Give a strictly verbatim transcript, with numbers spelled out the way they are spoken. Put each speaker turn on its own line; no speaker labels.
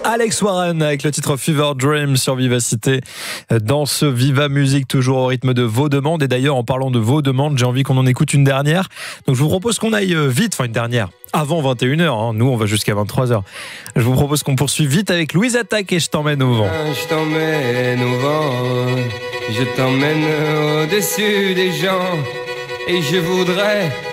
Alex Warren avec le titre Fever Dream sur Vivacité. Dans ce Viva Musique, toujours au rythme de vos demandes. Et d'ailleurs, en parlant de vos demandes, j'ai envie qu'on en écoute une dernière. Donc je vous propose qu'on aille vite, enfin une dernière, avant vingt et une heures. Hein. Nous, on va jusqu'à vingt-trois heures. Je vous propose qu'on poursuive vite avec Louise Attaque et Je t'emmène au vent.
Je t'emmène au vent, je t'emmène au-dessus des gens. Et je voudrais